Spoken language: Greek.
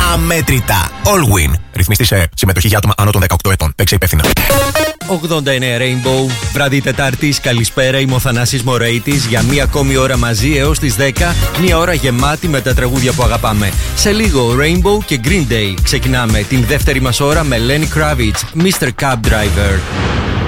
αμέτρητα. Allwin. Ρυθμιστή σε συμμετοχή για άτομα άνω των 18 ετών. Παίξε υπεύθυνα. 89 Rainbow, βράδυ Τετάρτης, καλησπέρα, είμαι ο Θανάσης Μωρέιτης. Για μία ακόμη ώρα μαζί έως τις 10, μία ώρα γεμάτη με τα τραγούδια που αγαπάμε. Σε λίγο Rainbow και Green Day. Ξεκινάμε την δεύτερη μας ώρα με Lenny Kravitz, Mr. Cab Driver.